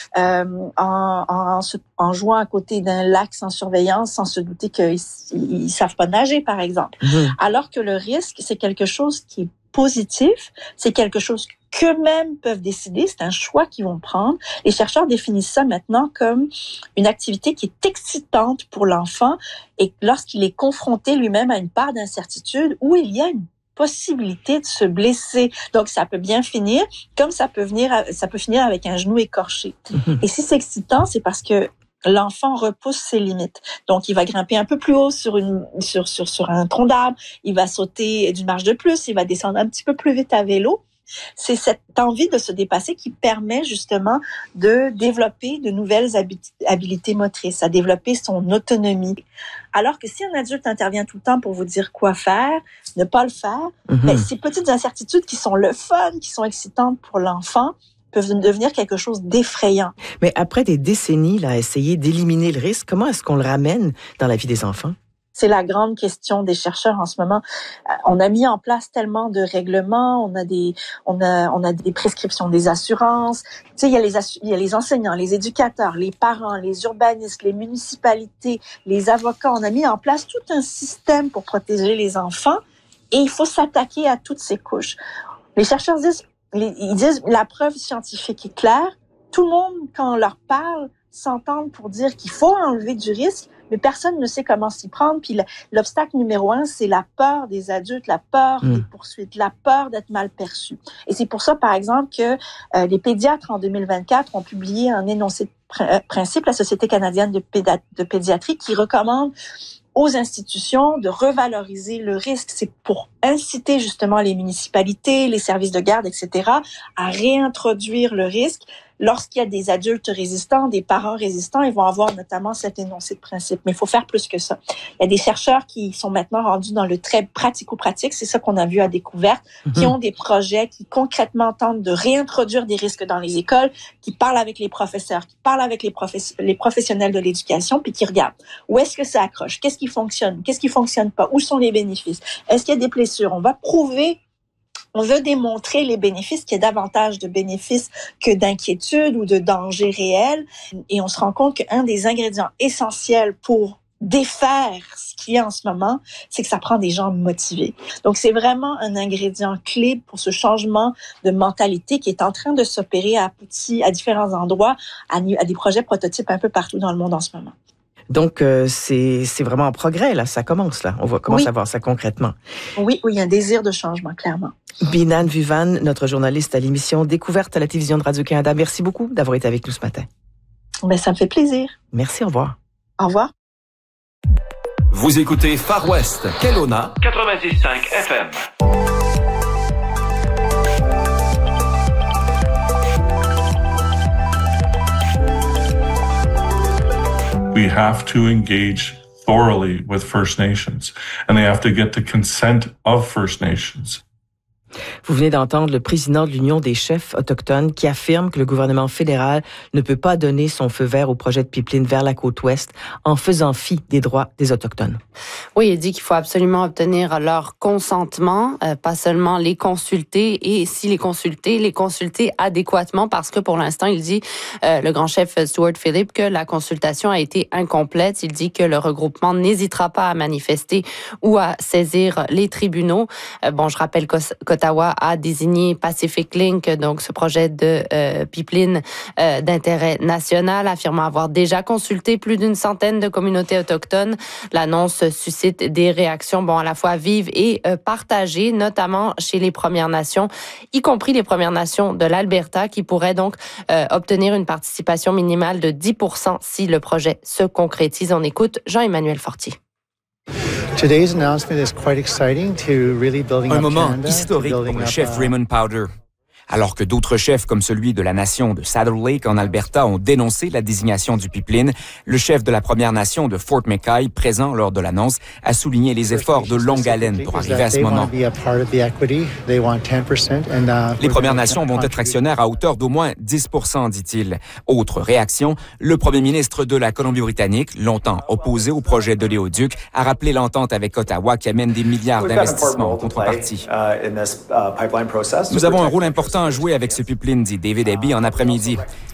en jouant à côté d'un lac sans surveillance, sans se douter qu'ils savent pas nager, par exemple. Alors que le risque, c'est quelque chose qui est positif, c'est quelque chose qu'eux-mêmes peuvent décider, c'est un choix qu'ils vont prendre. Les chercheurs définissent ça maintenant comme une activité qui est excitante pour l'enfant et lorsqu'il est confronté lui-même à une part d'incertitude où il y a une possibilité de se blesser. Donc, ça peut bien finir, comme ça peut finir avec un genou écorché. Et si c'est excitant, c'est parce que l'enfant repousse ses limites. Donc, il va grimper un peu plus haut sur un tronc d'arbre, il va sauter d'une marche de plus, il va descendre un petit peu plus vite à vélo. C'est cette envie de se dépasser qui permet justement de développer de nouvelles habiletés motrices, à développer son autonomie. Alors que si un adulte intervient tout le temps pour vous dire quoi faire, ne pas le faire, ces petites incertitudes qui sont le fun, qui sont excitantes pour l'enfant, peuvent devenir quelque chose d'effrayant. Mais après des décennies à essayer d'éliminer le risque, comment est-ce qu'on le ramène dans la vie des enfants? C'est la grande question des chercheurs en ce moment. On a mis en place tellement de règlements, on a des prescriptions des assurances. Tu sais, il y a les enseignants, les éducateurs, les parents, les urbanistes, les municipalités, les avocats. On a mis en place tout un système pour protéger les enfants et il faut s'attaquer à toutes ces couches. Les chercheurs disent la preuve scientifique est claire. Tout le monde, quand on leur parle, s'entend pour dire qu'il faut enlever du risque, mais personne ne sait comment s'y prendre. Puis l'obstacle numéro 1, c'est la peur des adultes, la peur des poursuites, la peur d'être mal perçu. Et c'est pour ça, par exemple, que les pédiatres, en 2024, ont publié un énoncé de principe, la Société canadienne de pédiatrie, qui recommande aux institutions de revaloriser le risque. C'est pour inciter justement les municipalités, les services de garde, etc., à réintroduire le risque. Lorsqu'il y a des adultes résistants, des parents résistants, ils vont avoir notamment cet énoncé de principe. Mais il faut faire plus que ça. Il y a des chercheurs qui sont maintenant rendus dans le très pratico-pratique, c'est ça qu'on a vu à Découverte, qui ont des projets qui concrètement tentent de réintroduire des risques dans les écoles, qui parlent avec les professeurs, qui parlent avec les professionnels de l'éducation, puis qui regardent où est-ce que ça accroche, qu'est-ce qui fonctionne pas, où sont les bénéfices, est-ce qu'il y a des blessures. On veut démontrer les bénéfices, qu'il y a davantage de bénéfices que d'inquiétude ou de danger réel. Et on se rend compte qu'un des ingrédients essentiels pour défaire ce qu'il y a en ce moment, c'est que ça prend des gens motivés. Donc, c'est vraiment un ingrédient clé pour ce changement de mentalité qui est en train de s'opérer à différents endroits, à des projets prototypes un peu partout dans le monde en ce moment. Donc, c'est vraiment en progrès, là. Ça commence, là. On va commencer à voir ça concrètement. Oui, il y a un désir de changement, clairement. Binan Vivan, notre journaliste à l'émission Découverte à la télévision de Radio-Canada. Merci beaucoup d'avoir été avec nous ce matin. Ça me fait plaisir. Merci, au revoir. Au revoir. Vous écoutez Far West, Kelowna, 96.5 FM. We have to engage thoroughly with First Nations, and they have to get the consent of First Nations. Vous venez d'entendre le président de l'Union des chefs autochtones qui affirme que le gouvernement fédéral ne peut pas donner son feu vert au projet de pipeline vers la côte ouest en faisant fi des droits des Autochtones. Oui, il dit qu'il faut absolument obtenir leur consentement, pas seulement les consulter, et si les consulter adéquatement, parce que pour l'instant, il dit, le grand chef Stuart Philip, que la consultation a été incomplète. Il dit que le regroupement n'hésitera pas à manifester ou à saisir les tribunaux. Je rappelle qu'Ottawa a désigné Pacific Link, donc ce projet de pipeline d'intérêt national, affirmant avoir déjà consulté plus d'une centaine de communautés autochtones. L'annonce suscite des réactions à la fois vives et partagées, notamment chez les Premières Nations, y compris les Premières Nations de l'Alberta, qui pourraient donc obtenir une participation minimale de 10% si le projet se concrétise. On écoute Jean-Emmanuel Fortier. Un moment historique pour le chef Raymond Powder. Alors que d'autres chefs, comme celui de la nation de Saddle Lake en Alberta, ont dénoncé la désignation du pipeline, le chef de la Première Nation de Fort McKay, présent lors de l'annonce, a souligné les efforts de longue haleine pour arriver à ce moment. Les Premières Nations vont être actionnaires à hauteur d'au moins 10%, dit-il. Autre réaction, le premier ministre de la Colombie-Britannique, longtemps opposé au projet de l'éoduc, a rappelé l'entente avec Ottawa qui amène des milliards d'investissements en contrepartie. Nous avons un rôle important à jouer avec ce pipeline, dit David Eby en après-midi.